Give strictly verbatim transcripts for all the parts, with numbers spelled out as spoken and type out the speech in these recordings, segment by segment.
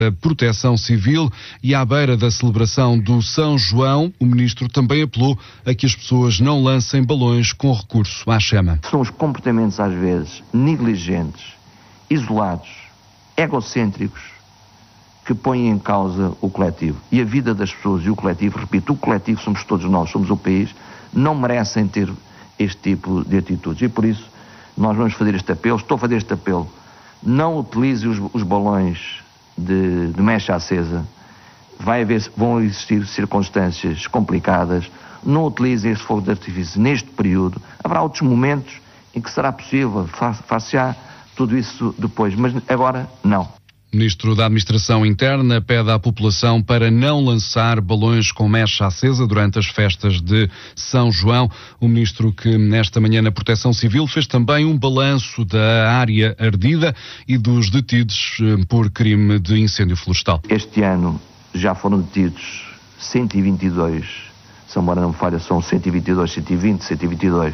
A Proteção Civil e à beira da celebração do São João, o Ministro também apelou a que as pessoas não lancem balões com recurso à chama. São os comportamentos às vezes negligentes, isolados, egocêntricos, que põem em causa o coletivo. E a vida das pessoas e o coletivo, repito, o coletivo somos todos nós, somos o país, não merecem ter este tipo de atitudes. E por isso nós vamos fazer este apelo, estou a fazer este apelo, não utilize os, os balões de, de mecha acesa, vai haver, vão existir circunstâncias complicadas, não utilize esse fogo de artifício neste período, haverá outros momentos em que será possível, far-se-á tudo isso depois, mas agora não. O Ministro da Administração Interna pede à população para não lançar balões com mecha acesa durante as festas de São João. O Ministro, que nesta manhã na Proteção Civil fez também um balanço da área ardida e dos detidos por crime de incêndio florestal. Este ano já foram detidos cento e vinte e dois, se a memória não me falha, são cento e vinte e dois, cento e vinte, cento e vinte e dois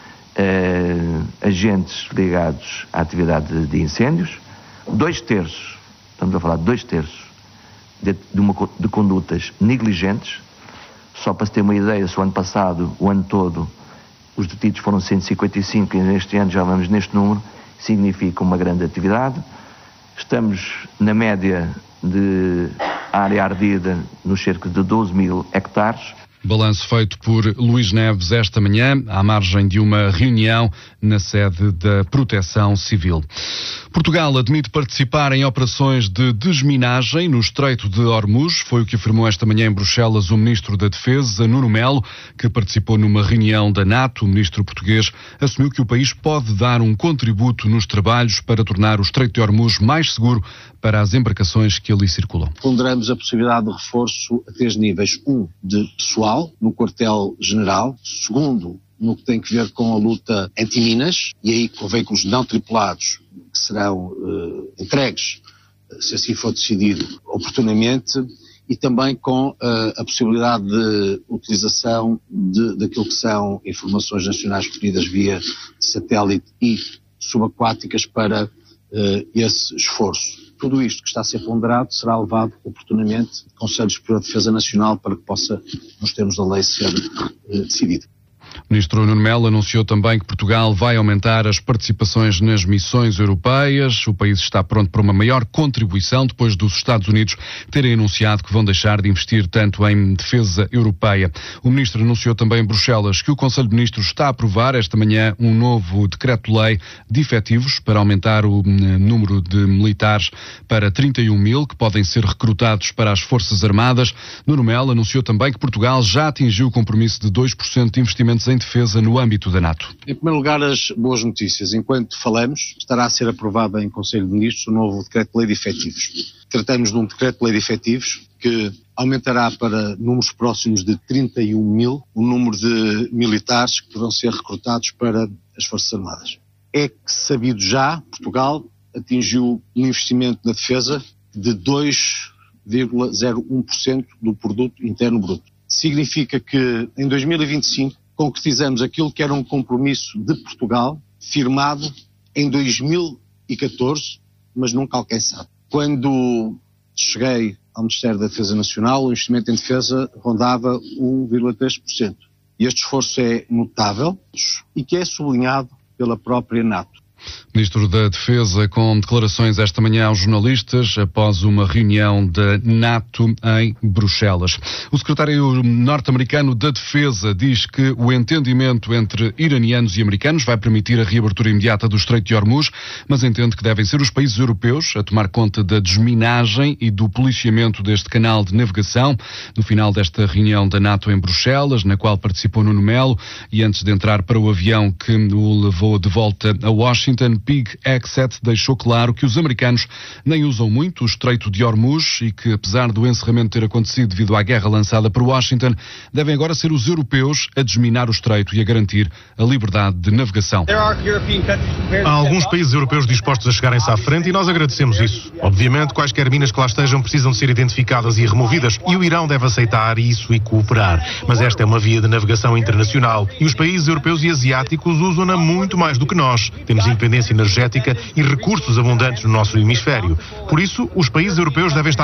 eh, agentes ligados à atividade de, de incêndios, dois terços. Estamos a falar de dois terços de, de, uma, de condutas negligentes. Só para se ter uma ideia, se o ano passado, o ano todo, os detidos foram cento e cinquenta e cinco e neste ano já vamos neste número, significa uma grande atividade. Estamos na média de área ardida nos cerca de doze mil hectares. Balanço feito por Luís Neves esta manhã, à margem de uma reunião na sede da Proteção Civil. Portugal admite participar em operações de desminagem no Estreito de Hormuz. Foi o que afirmou esta manhã em Bruxelas o Ministro da Defesa, Nuno Melo, que participou numa reunião da NATO. O Ministro português assumiu que o país pode dar um contributo nos trabalhos para tornar o Estreito de Hormuz mais seguro para as embarcações que ali circulam. Ponderamos a possibilidade de reforço a três níveis. Um, de pessoal no quartel-general. Segundo, no que tem que ver com a luta anti-minas, e aí com veículos não tripulados que serão uh, entregues, se assim for decidido, oportunamente, e também com uh, a possibilidade de utilização de, daquilo que são informações nacionais recolhidas via satélite e subaquáticas para uh, esse esforço. Tudo isto que está a ser ponderado será levado oportunamente ao Conselho Superior de Defesa Nacional para que possa, nos termos da lei, ser uh, decidido. O Ministro Nuno Melo anunciou também que Portugal vai aumentar as participações nas missões europeias. O país está pronto para uma maior contribuição depois dos Estados Unidos terem anunciado que vão deixar de investir tanto em defesa europeia. O Ministro anunciou também em Bruxelas que o Conselho de Ministros está a aprovar esta manhã um novo decreto-lei de efetivos para aumentar o número de militares para trinta e um mil que podem ser recrutados para as Forças Armadas. Nuno Melo anunciou também que Portugal já atingiu o compromisso de dois por cento de investimentos em defesa no âmbito da NATO. Em primeiro lugar, as boas notícias. Enquanto falamos, estará a ser aprovado em Conselho de Ministros o novo Decreto-Lei de Efetivos. Tratamos de um Decreto-Lei de Efetivos que aumentará para números próximos de trinta e um mil o número de militares que poderão ser recrutados para as Forças Armadas. É que, sabido já, Portugal atingiu um investimento na defesa de dois vírgula zero um por cento do produto interno bruto. Significa que em dois mil e vinte e cinco concretizamos aquilo que era um compromisso de Portugal firmado em dois mil e catorze, mas nunca alcançado. Quando cheguei ao Ministério da Defesa Nacional, o investimento em defesa rondava um vírgula três por cento. E este esforço é notável e que é sublinhado pela própria NATO. Ministro da Defesa com declarações esta manhã aos jornalistas após uma reunião da NATO em Bruxelas. O secretário norte-americano da Defesa diz que o entendimento entre iranianos e americanos vai permitir a reabertura imediata do Estreito de Hormuz, mas entende que devem ser os países europeus a tomar conta da desminagem e do policiamento deste canal de navegação. No final desta reunião da NATO em Bruxelas, na qual participou Nuno Melo, e antes de entrar para o avião que o levou de volta a Washington, Pig Exet deixou claro que os americanos nem usam muito o Estreito de Hormuz e que, apesar do encerramento ter acontecido devido à guerra lançada por Washington, devem agora ser os europeus a desminar o Estreito e a garantir a liberdade de navegação. Há alguns países europeus dispostos a chegarem-se à frente e nós agradecemos isso. Obviamente, quaisquer minas que lá estejam precisam de ser identificadas e removidas e o Irão deve aceitar isso e cooperar. Mas esta é uma via de navegação internacional e os países europeus e asiáticos usam-na muito mais do que nós. Temos independência energética e recursos abundantes no nosso hemisfério. Por isso, os países europeus devem estar